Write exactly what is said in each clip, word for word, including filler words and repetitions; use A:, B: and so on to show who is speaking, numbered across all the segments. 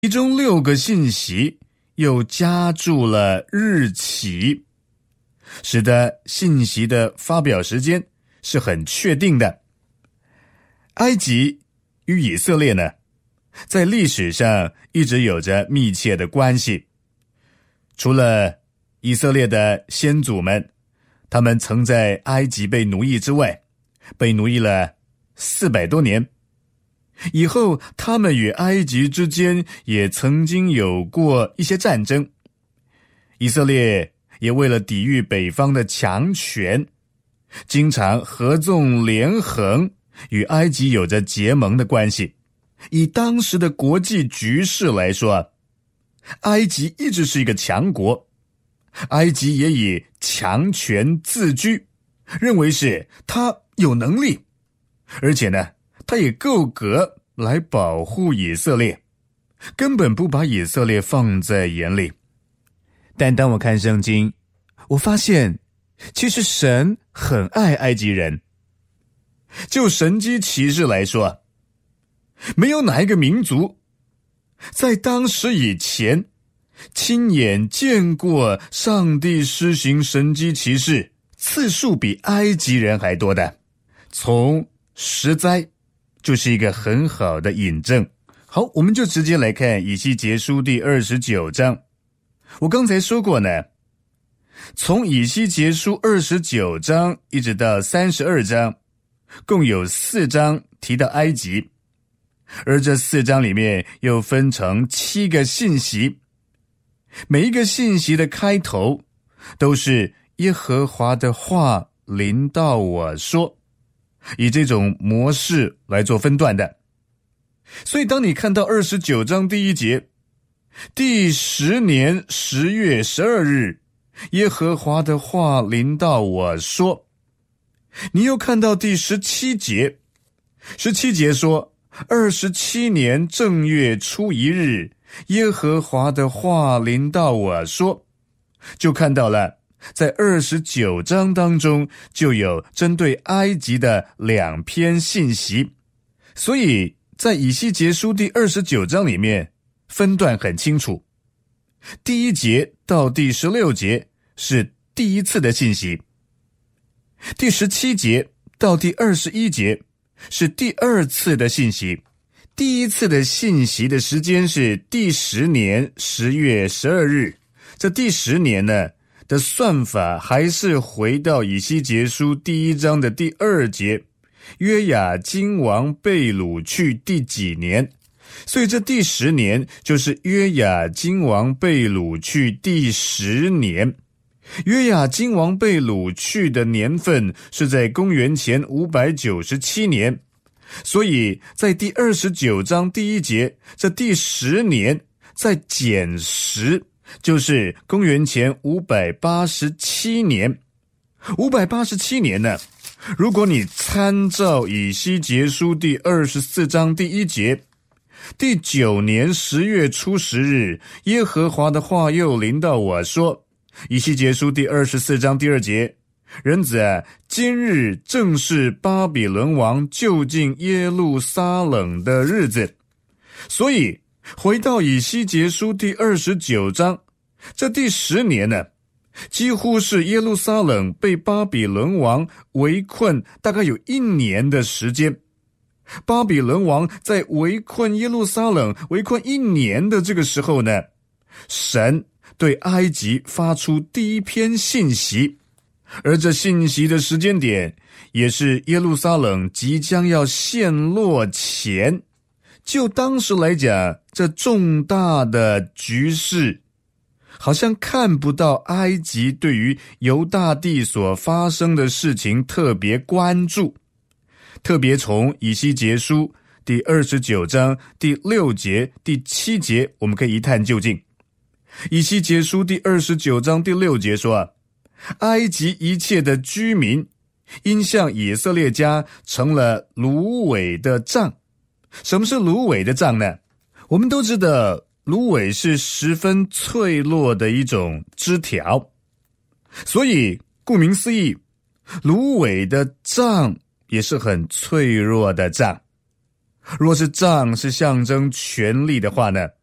A: 其中六个信息又加注了日期，使得信息的发表时间是很确定的。埃及与以色列呢，在历史上一直有着密切的关系。除了以色列的先祖们，他们曾在埃及被奴役之外，被奴役了四百多年。以后他们与埃及之间也曾经有过一些战争，以色列也为了抵御北方的强权，经常合纵连横，与埃及有着结盟的关系。以当时的国际局势来说，埃及一直是一个强国，埃及也以强权自居，认为是他有能力，而且呢，他也够格来保护以色列，根本不把以色列放在眼里。但当我看圣经，我发现其实神很爱埃及人。就神迹奇事来说，没有哪一个民族在当时以前亲眼见过上帝施行神迹奇事次数比埃及人还多的。从十灾就是一个很好的引证。好，我们就直接来看以西结书第二十九章。我刚才说过呢，从以西结书二十九章一直到三十二章，共有四章提到埃及，而这四章里面又分成七个信息，每一个信息的开头都是耶和华的话临到我说，以这种模式来做分段的。所以当你看到二十九章第一节，第十年十月十二日，耶和华的话临到我说，你又看到第十七节，十七节说，二十七年正月初一日，耶和华的话临到我说，就看到了在二十九章当中就有针对埃及的两篇信息。所以在以西结书第二十九章里面分段很清楚，第一节到第十六节是第一次的信息，第十七节到第二十一节是第二次的信息。第一次的信息的时间是第十年十月十二日，这第十年呢的算法还是回到以西结书第一章的第二节，约雅斤王被掳去第几年，所以这第十年就是约雅斤王被掳去第十年。约雅斤王被掳去的年份是在公元前五百九十七年，所以在第二十九章第一节，这第十年再减十，就是公元前五百八十七年。五百八十七年呢，如果你参照以西结书第二十四章第一节，第九年十月初十日，耶和华的话又临到我说，以西结书第二十四章第二节，人子啊，今日正是巴比伦王就近耶路撒冷的日子。所以回到以西结书第二十九章，这第十年呢，几乎是耶路撒冷被巴比伦王围困大概有一年的时间。巴比伦王在围困耶路撒冷围困一年的这个时候呢，神对埃及发出第一篇信息，而这信息的时间点也是耶路撒冷即将要陷落前。就当时来讲，这重大的局势好像看不到埃及对于犹大地所发生的事情特别关注，特别从以西结书第二十九章第六节第七节我们可以一探究竟。以西结书第二十九章第六节说啊，埃及一切的居民因向以色列家成了芦苇的杖。什么是芦苇的杖呢？我们都知道芦苇是十分脆弱的一种枝条，所以顾名思义，芦苇的杖也是很脆弱的杖。若是杖是象征权力的话呢，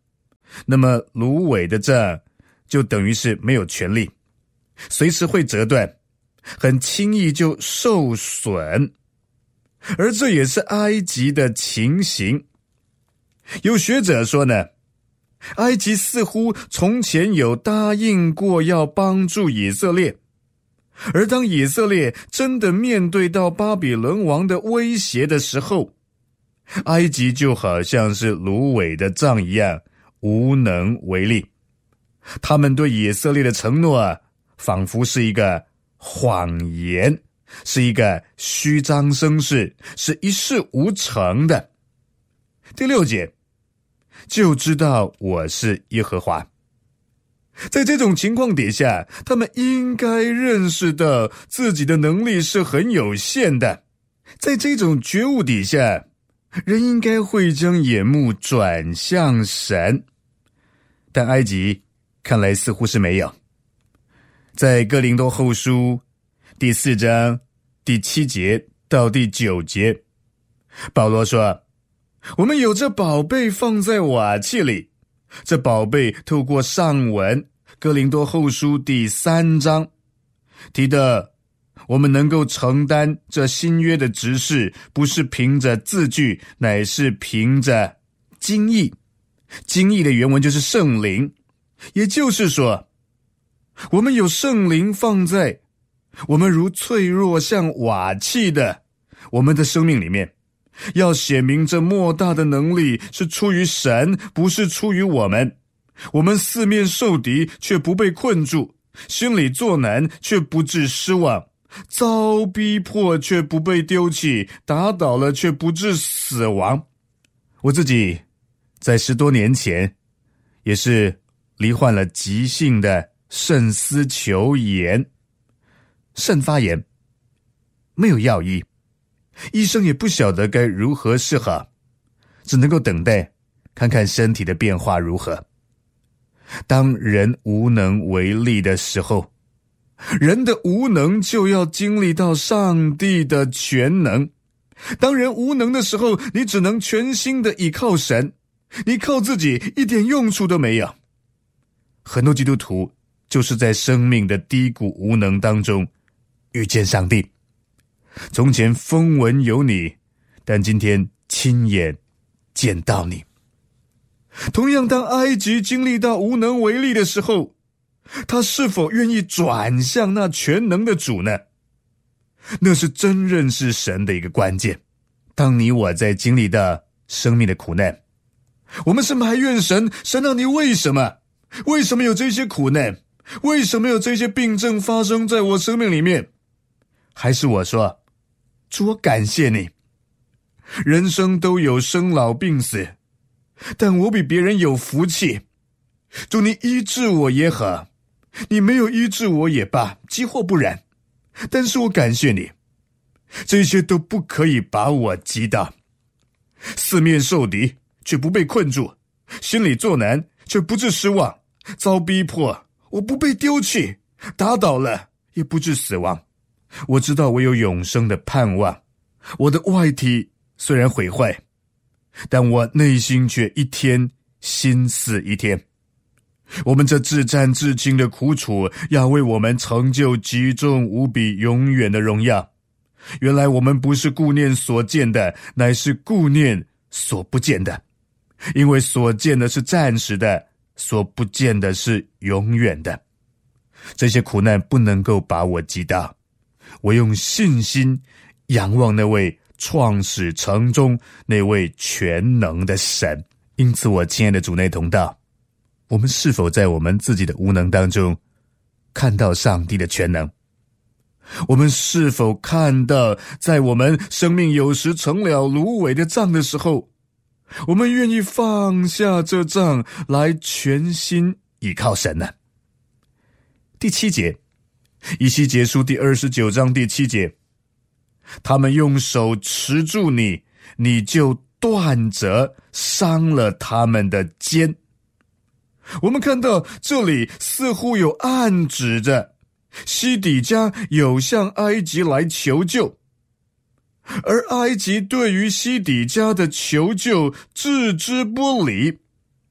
A: 那么芦苇的杖就等于是没有权力，随时会折断，很轻易就受损。而这也是埃及的情形。有学者说呢，埃及似乎从前有答应过要帮助以色列，而当以色列真的面对到巴比伦王的威胁的时候，埃及就好像是芦苇的杖一样无能为力。他们对以色列的承诺啊，仿佛是一个谎言，是一个虚张声势，是一事无成的。第六节，就知道我是耶和华。在这种情况底下，他们应该认识到自己的能力是很有限的。在这种觉悟底下，人应该会将眼目转向神。但埃及看来似乎是没有。在哥林多后书第四章第七节到第九节，保罗说，我们有这宝贝放在瓦器里，这宝贝透过上文哥林多后书第三章提的，我们能够承担这新约的职事，不是凭着字句，乃是凭着经意。经意的原文就是圣灵，也就是说，我们有圣灵放在我们如脆弱像瓦器的我们的生命里面，要显明这莫大的能力是出于神，不是出于我们。我们四面受敌，却不被困住；心里作难，却不致失望；遭逼迫，却不被丢弃；打倒了，却不致死亡。我自己在十多年前也是罹患了急性的肾丝球炎，肾发炎，没有药医，医生也不晓得该如何是好，只能够等待看看身体的变化如何。当人无能为力的时候，人的无能就要经历到上帝的全能。当人无能的时候，你只能全心的倚靠神，你靠自己一点用处都没有。很多基督徒就是在生命的低谷无能当中遇见上帝。从前风闻有你，但今天亲眼见到你。同样，当埃及经历到无能为力的时候，他是否愿意转向那全能的主呢？那是真认识神的一个关键。当你我在经历到生命的苦难，我们是埋怨神，神啊，你为什么？为什么有这些苦难？为什么有这些病症发生在我生命里面？还是我说，主，我感谢你。人生都有生老病死，但我比别人有福气。主，你医治我也好，你没有医治我也罢，即或不然，但是我感谢你，这些都不可以把我击倒。四面受敌，却不被困住；心里作难，却不致失望；遭逼迫，我不被丢弃；打倒了，也不致死亡。我知道我有永生的盼望。我的外体虽然毁坏，但我内心却一天心似一天。我们这至战至轻的苦楚，要为我们成就极重无比永远的荣耀。原来我们不是顾念所见的，乃是顾念所不见的。因为所见的是暂时的，所不见的是永远的。这些苦难不能够把我击倒，我用信心仰望那位创始成终，那位全能的神。因此，我亲爱的主内同道，我们是否在我们自己的无能当中看到上帝的全能？我们是否看到在我们生命有时成了芦苇的杖的时候，我们愿意放下这杖来全心倚靠神呢？第七节，以西结书第二十九章第七节，他们用手持住你，你就断折，伤了他们的肩。我们看到这里似乎有暗指着西底家有向埃及来求救，而埃及对于西底家的求救置之不理。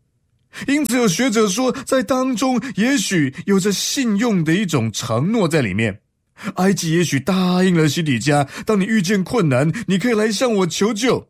A: 因此有学者说，在当中也许有着信用的一种承诺在里面。埃及也许答应了西底家，当你遇见困难，你可以来向我求救。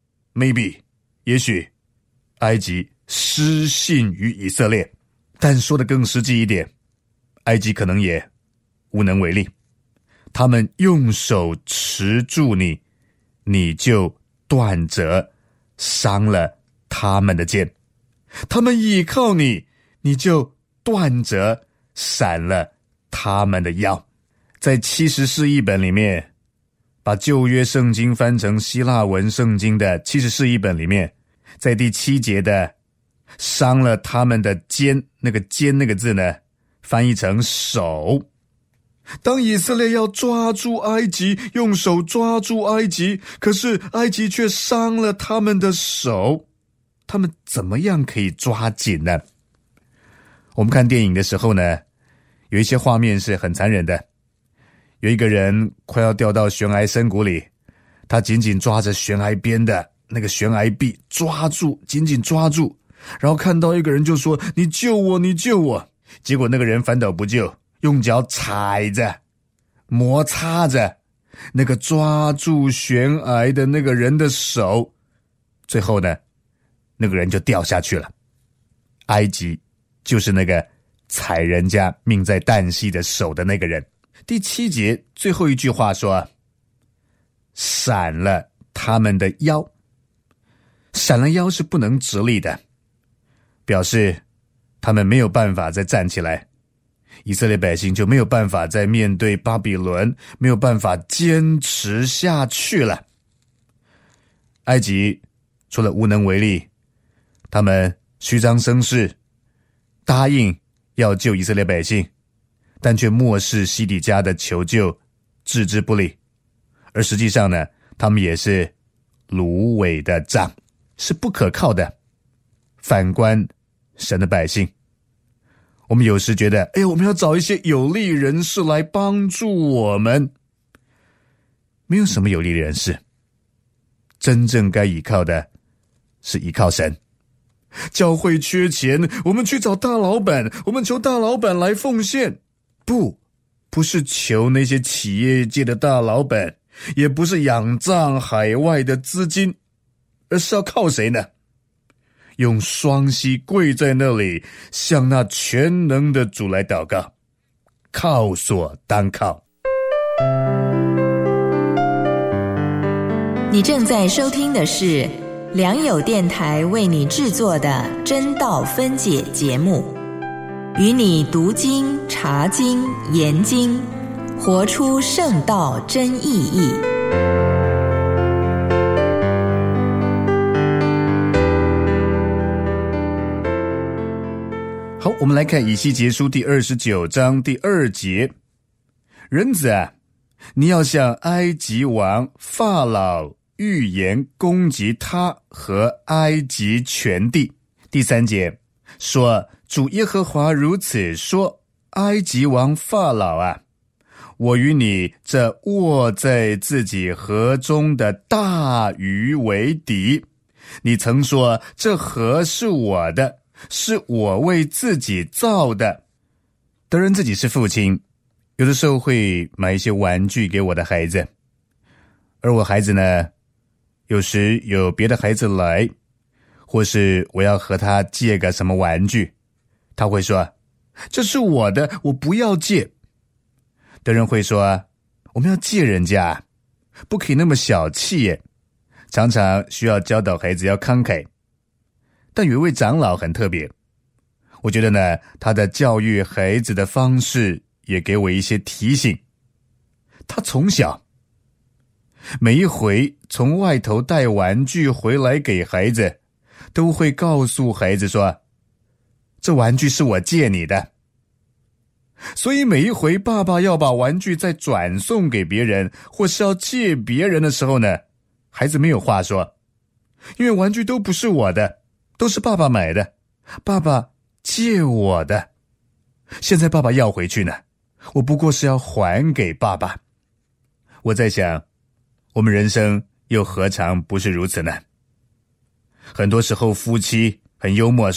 A: Maybe 也许埃及失信于以色列，但说得更实际一点，埃及可能也无能为力。他们用手持住你，你就断折，伤了他们的肩；他们倚靠你，你就断折，闪了他们的腰。在七十士译本里面，把旧约圣经翻成希腊文圣经的七十士译本里面，在第七节的伤了他们的肩，那个肩那个字呢，翻译成手。当以色列要抓住埃及，用手抓住埃及，可是埃及却伤了他们的手，他们怎么样可以抓紧呢？我们看电影的时候呢，有一些画面是很残忍的。有一个人快要掉到悬崖深谷里，他紧紧抓着悬崖边的那个悬崖壁，抓住，紧紧抓住，然后看到一个人就说，你救我，你救我。结果那个人反倒不救，用脚踩着，摩擦着那个抓住悬崖的那个人的手，最后呢，那个人就掉下去了。埃及就是那个踩人家命在旦夕的手的那个人。第七节最后一句话说，闪了他们的腰。闪了腰是不能直立的，表示他们没有办法再站起来，以色列百姓就没有办法再面对巴比伦，没有办法坚持下去了。埃及除了无能为力，他们虚张声势，答应要救以色列百姓，但却漠视西底家的求救，置之不理。而实际上呢，他们也是芦苇的杖，是不可靠的。反观神的百姓，我们有时觉得，哎，我们要找一些有利人士来帮助我们。没有什么有利人士，真正该依靠的是依靠神。教会缺钱，我们去找大老板，我们求大老板来奉献。不，不是求那些企业界的大老板，也不是仰仗海外的资金，而是要靠谁呢？用双膝跪在那里，向那全能的主来祷告，靠所当靠。
B: 你正在收听的是良友电台为你制作的真道分解节目，与你读经、查经、研经，活出圣道真意义。
A: 好，我们来看以西结书第二十九章第二节。人子啊，你要向埃及王法老预言攻击他和埃及全地。第三节说，主耶和华如此说，埃及王法老啊，我与你这卧在自己河中的大鱼为敌。你曾说，这河是我的，是我为自己造的。德仁自己是父亲，有的时候会买一些玩具给我的孩子，而我孩子呢，有时有别的孩子来，或是我要和他借个什么玩具，他会说，这是我的，我不要借。德仁会说，我们要借人家，不可以那么小气耶，常常需要教导孩子要慷慨。但有一位长老很特别，我觉得呢，他的教育孩子的方式也给我一些提醒。他从小每一回从外头带玩具回来给孩子，都会告诉孩子说，这玩具是我借你的。所以每一回爸爸要把玩具再转送给别人，或是要借别人的时候呢，孩子没有话说，因为玩具都不是我的，都是爸爸买的，爸爸借我的。现在爸爸要回去呢，我不过是要还给爸爸。我在想，我们人生又何尝不是如此呢？很多时候夫妻很幽默说，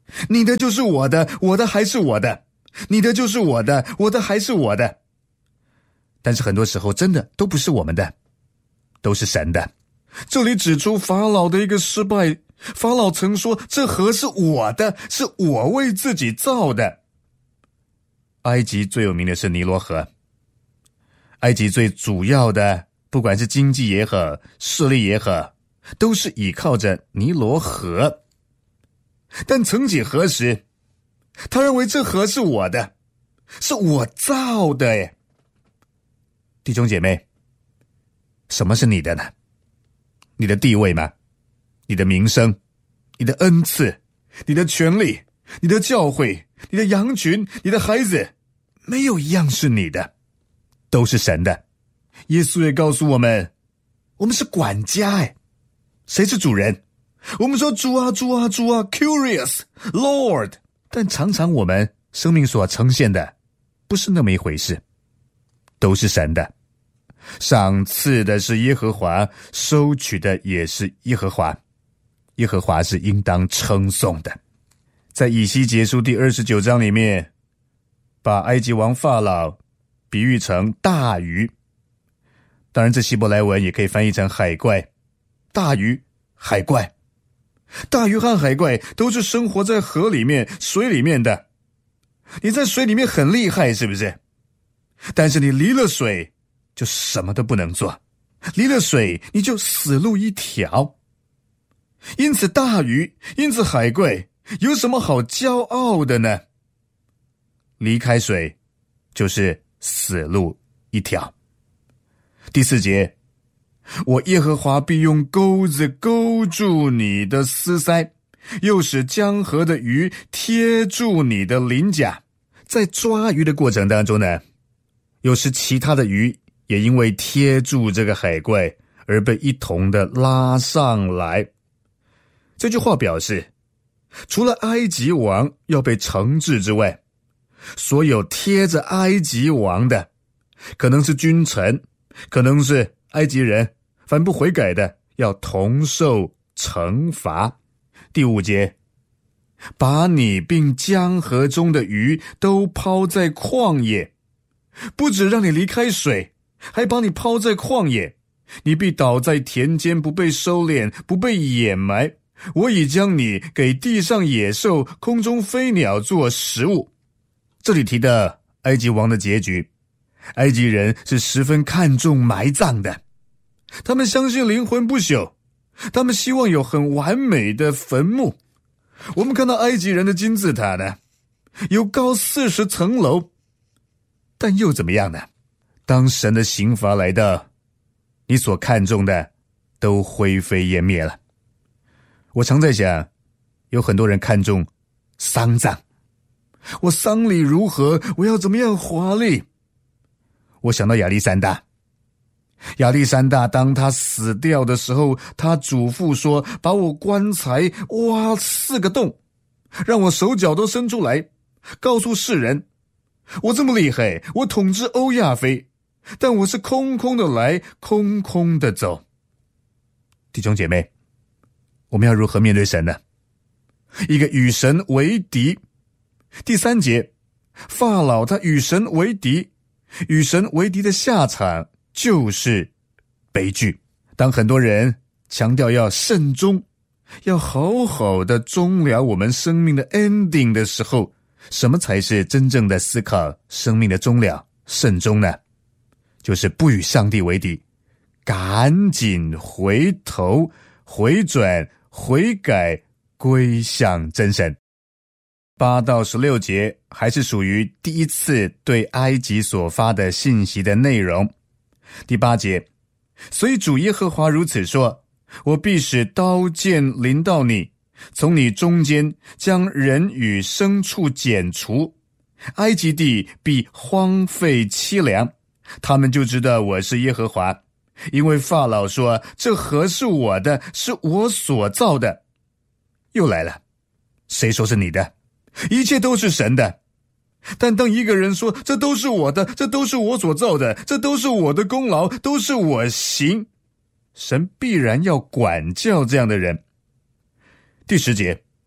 A: 你的就是我的，我的还是我的，你的就是我的，我的还是我的。但是很多时候真的都不是我们的，都是神的。这里指出法老的一个失败，法老曾说这河是我的，是我为自己造的。埃及最有名的是尼罗河，埃及最主要的不管是经济也好，势力也好，都是倚靠着尼罗河。但曾几何时，他认为这河是我的，是我造的耶。弟兄姐妹，什么是你的呢？你的地位吗？你的名声？你的恩赐？你的权利？你的教会？你的羊群？你的孩子？没有一样是你的，都是神的。耶稣也告诉我们，我们是管家哎，谁是主人？我们说主啊主啊主啊 Curious Lord， 但常常我们生命所呈现的不是那么一回事，都是神的。赏赐的是耶和华，收取的也是耶和华，耶和华是应当称颂的。在以西结书第二十九章里面，把埃及王法老比喻成大鱼，当然这希伯来文也可以翻译成海怪。大鱼、海怪，大鱼和海怪都是生活在河里面、水里面的。你在水里面很厉害，是不是？但是你离了水就什么都不能做，离了水你就死路一条。因此大鱼，因此海怪有什么好骄傲的呢？离开水就是死路一条。第四节，我耶和华必用钩子勾住你的丝腮，又使江河的鱼贴住你的鳞甲。在抓鱼的过程当中呢，有时其他的鱼也因为贴住这个海怪而被一同的拉上来。这句话表示，除了埃及王要被惩治之外，所有贴着埃及王的，可能是君臣，可能是埃及人，反不悔改的，要同受惩罚。第五节，把你并江河中的鱼都抛在旷野，不只让你离开水，还把你抛在旷野，你必倒在田间，不被收敛，不被掩埋。我已将你给地上野兽、空中飞鸟做食物。这里提的埃及王的结局，埃及人是十分看重埋葬的，他们相信灵魂不朽，他们希望有很完美的坟墓。我们看到埃及人的金字塔呢，有高四十层楼，但又怎么样呢？当神的刑罚来到，你所看重的都灰飞烟灭了。我常在想，有很多人看重丧葬，我丧礼如何，我要怎么样华丽。我想到亚历山大，亚历山大当他死掉的时候，他嘱咐说，把我棺材挖四个洞，让我手脚都伸出来，告诉世人，我这么厉害，我统治欧亚非，但我是空空的来，空空的走。弟兄姐妹，我们要如何面对神呢？一个与神为敌。第三节，法老他与神为敌，与神为敌的下场就是悲剧。当很多人强调要慎终，要好好的终了我们生命的 ending 的时候，什么才是真正的思考生命的终了慎终呢？就是不与上帝为敌，赶紧回头回转悔改归向真神。八到十六节还是属于第一次对埃及所发的信息的内容。第八节，所以主耶和华如此说，我必使刀剑临到你，从你中间将人与牲畜剪除，埃及地必荒废凄凉，他们就知道我是耶和华。因为法老说，这河是我的，是我所造的。又来了，谁说是你的？一切都是神的。但当一个人说，这都是我的，这都是我所造的，这都是我的功劳，都是我行，神必然要管教这样的人。第十节，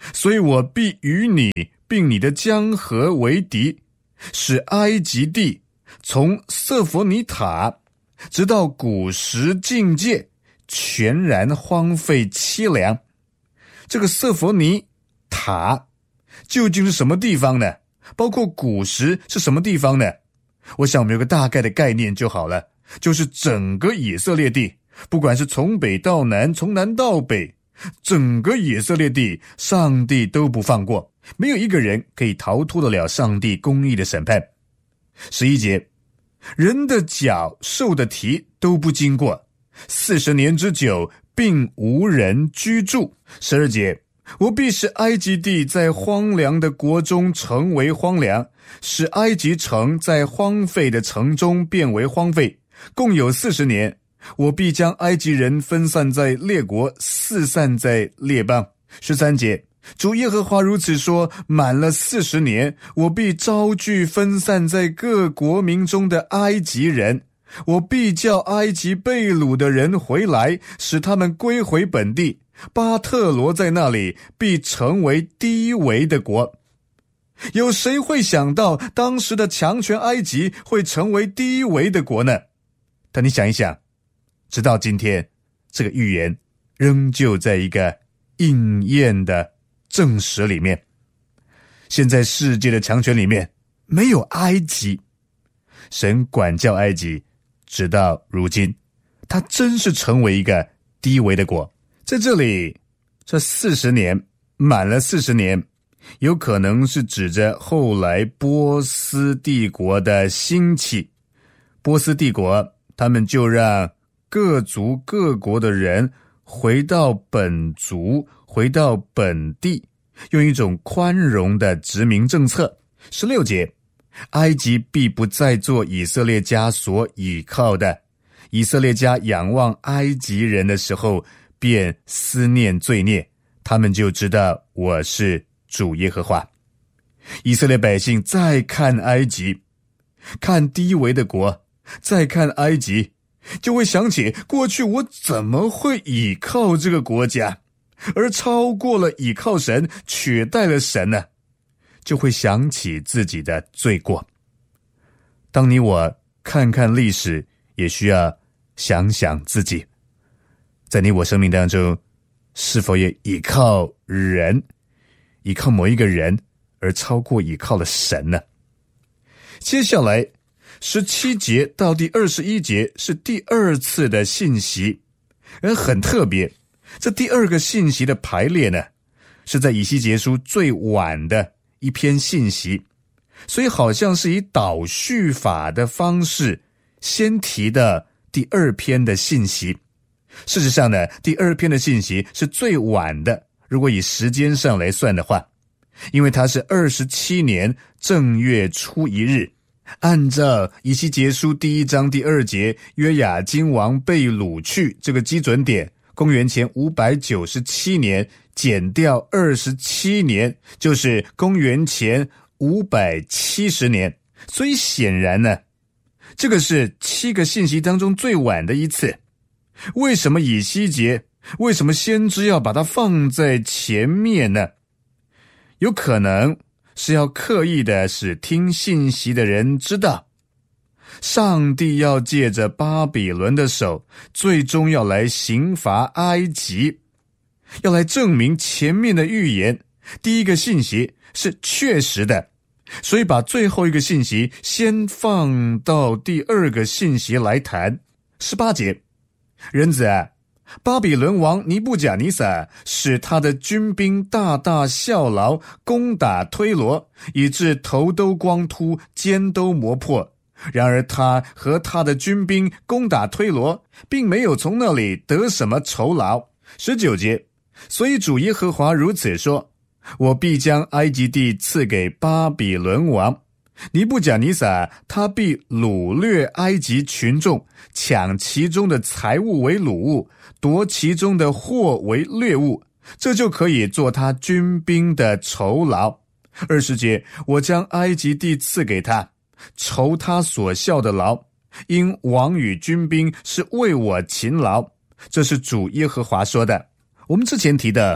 A: 所以我必与你并你的江河为敌，使埃及地从瑟弗尼塔直到古时境界全然荒废凄凉。这个瑟弗尼塔究竟是什么地方呢？包括古时是什么地方呢？我想我们有个大概的概念就好了，就是整个以色列地，不管是从北到南，从南到北，整个以色列地上帝都不放过，没有一个人可以逃脱得了上帝公义的审判。十一节，人的脚受的蹄都不经过，四十年之久并无人居住。十二节，我必使埃及地在荒凉的国中成为荒凉，使埃及城在荒废的城中变为荒废，共有四十年。我必将埃及人分散在列国，四散在列邦。十三节，主耶和华如此说，满了四十年，我必招聚分散在各国民中的埃及人，我必叫埃及被掳的人回来，使他们归回本地。巴特罗在那里必成为低微的国。有谁会想到当时的强权埃及会成为低微的国呢？但你想一想，直到今天，这个预言仍旧在一个应验的证实里面。现在世界的强权里面没有埃及，神管教埃及，直到如今，它真是成为一个低微的国。在这里，这四十年满了四十年，有可能是指着后来波斯帝国的兴起。波斯帝国他们就让各族各国的人回到本族，回到本地，用一种宽容的殖民政策。十六节，埃及必不再做以色列家所倚靠的，以色列家仰望埃及人的时候便思念罪孽，他们就知道我是主耶和华。以色列百姓再看埃及，看低微的国，再看埃及，就会想起过去我怎么会倚靠这个国家，而超过了倚靠神，取代了神呢？就会想起自己的罪过。当你我看看历史，也需要想想自己，在你我生命当中，是否也倚靠人，倚靠某一个人，而超过倚靠了神呢？接下来十七节到第二十一节是第二次的信息，而很特别，这第二个信息的排列呢，是在以西结书最晚的一篇信息，所以好像是以倒叙法的方式先提的第二篇的信息。事实上呢，第二篇的信息是最晚的，如果以时间上来算的话，因为它是二十七年正月初一日。按照以西结书第一章第二节约雅斤王被掳去这个基准点，公元前五百九十七年减掉二十七年，就是公元前五百七十年。所以显然呢，这个是七个信息当中最晚的一次。为什么以西结，为什么先知要把它放在前面呢？有可能是要刻意的使听信息的人知道，上帝要借着巴比伦的手，最终要来刑罚埃及，要来证明前面的预言，第一个信息是确实的，所以把最后一个信息先放到第二个信息来谈。十八节，人子啊，巴比伦王尼布甲尼撒使他的军兵大大效劳，攻打推罗，以致头都光秃，肩都磨破。然而他和他的军兵攻打推罗，并没有从那里得什么酬劳。十九节，所以主耶和华如此说，我必将埃及地赐给巴比伦王尼布甲尼撒，他必掳掠埃及群众，抢其中的财物为掳物，夺其中的货为掠物，这就可以做他军兵的酬劳。二十节，我将埃及地赐给他，酬他所效的劳，因王与军兵是为我勤劳，这是主耶和华说的。我们之前提的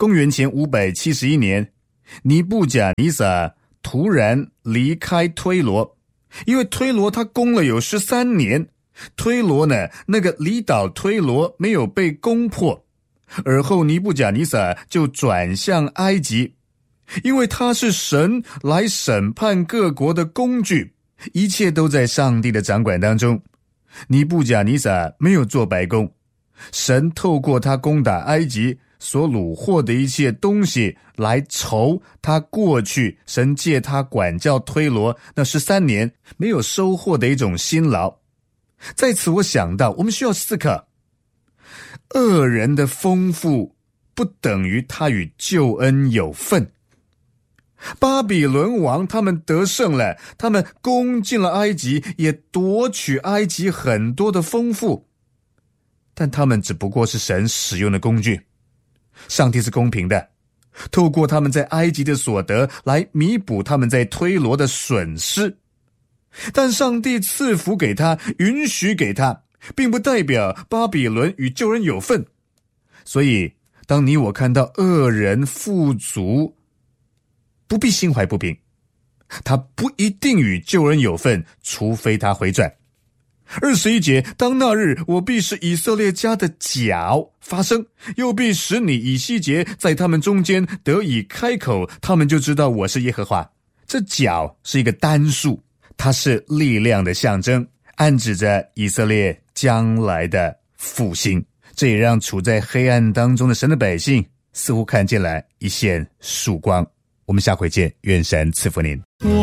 A: 公元前五百七十一年，尼布甲尼撒突然离开推罗，因为推罗他攻了有十三年，推罗呢那个离岛推罗没有被攻破，而后尼布甲尼撒就转向埃及，因为他是神来审判各国的工具，一切都在上帝的掌管当中。尼布甲尼撒没有做白工，神透过他攻打埃及所掳获的一切东西来酬他过去神借他管教推罗那十三年没有收获的一种辛劳。在此我想到，我们需要思考，恶人的丰富不等于他与救恩有份。巴比伦王他们得胜了，他们攻进了埃及，也夺取埃及很多的丰富，但他们只不过是神使用的工具。上帝是公平的，透过他们在埃及的所得来弥补他们在推罗的损失，但上帝赐福给他，允许给他，并不代表巴比伦与救人有份。所以当你我看到恶人富足，不必心怀不平，他不一定与救人有份，除非他回转。二十一节，当那日我必使以色列家的脚发声，又必使你以西结在他们中间得以开口，他们就知道我是耶和华。这脚是一个单数，它是力量的象征，暗指着以色列将来的复兴。这也让处在黑暗当中的神的百姓似乎看见了一线曙光。我们下回见，愿神赐福您。